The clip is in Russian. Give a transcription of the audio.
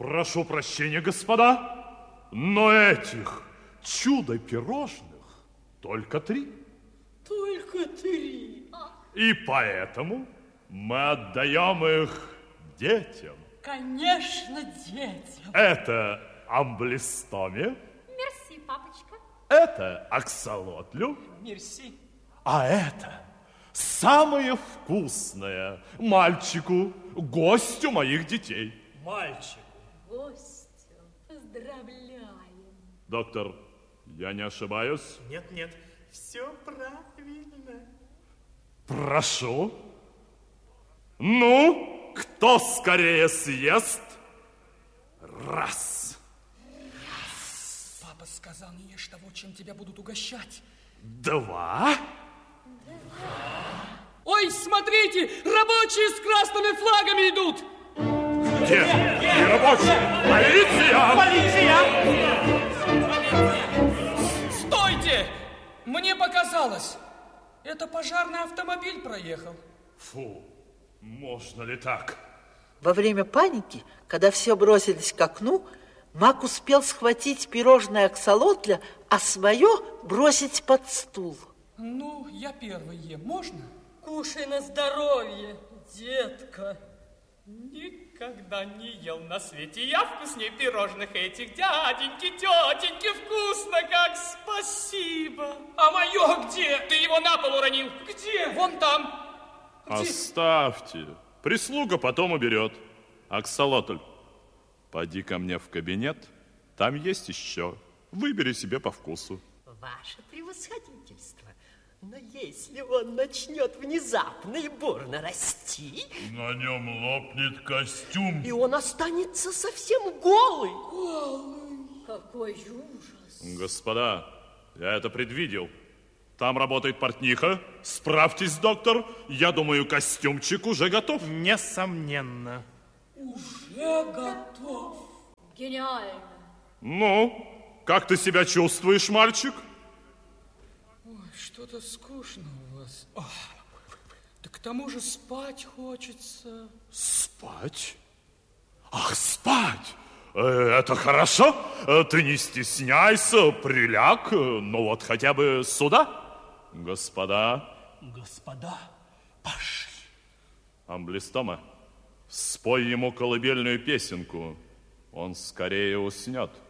Прошу прощения, господа, но этих чудо-пирожных только 3. Только 3. И поэтому мы отдаем их детям. Конечно, детям. Это амблистоме. Мерси, папочка. Это аксолотлю. Мерси. А это самое вкусное мальчику, гостю моих детей. Мальчик. Гостю. Поздравляем. Доктор, я не ошибаюсь? Нет, все правильно. Прошу. Ну, кто скорее съест? Раз. Папа сказал, не ешь того, чем тебя будут угощать. 2. Ой, смотрите, рабочие с красными флагами идут. Где? Где рабочие? Полиция! Стойте! Мне показалось. Это пожарный автомобиль проехал. Фу, можно ли так? Во время паники, когда все бросились к окну, Мак успел схватить пирожное аксолотля, а свое бросить под стул. Ну, я первый ем. Можно? Кушай на здоровье, детка. Никогда не ел на свете я вкуснее пирожных этих. Дяденьки, тетеньки, вкусно как, спасибо. А мое где? Ты его на пол уронил. Где? Вон там. Где? Оставьте. Прислуга потом уберет. Аксолотль, поди ко мне в кабинет. Там есть еще. Выбери себе по вкусу. Ваше превосходительство. Но если он начнет внезапно и бурно расти... На нем лопнет костюм. И он останется совсем голый. Какой ужас. Господа, я это предвидел. Там работает портниха. Справьтесь, доктор. Я думаю, костюмчик уже готов. Несомненно. Уже готов. Гениально. Ну, как ты себя чувствуешь, мальчик? Ой, что-то скучно у вас. Да к тому же спать хочется. Спать? Ах, спать! Это хорошо. Ты не стесняйся, приляг. Ну вот хотя бы сюда. Господа. Господа, пошли. Амблистома, спой ему колыбельную песенку. Он скорее уснет.